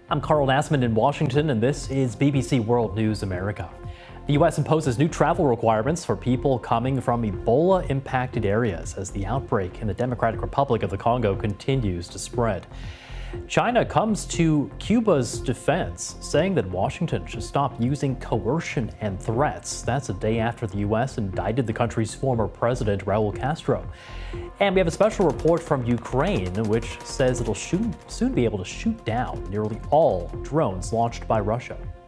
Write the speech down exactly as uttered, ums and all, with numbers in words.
I'm Carl Nassman in Washington, and this is B B C World News America. The U S imposes new travel requirements for people coming from Ebola-impacted areas as the outbreak in the Democratic Republic of the Congo continues to spread. China comes to Cuba's defense, saying that Washington should stop using coercion and threats. That's a day after the U S indicted the country's former president, Raul Castro. And we have a special report from Ukraine, which says it'll soon be able to shoot down nearly all drones launched by Russia.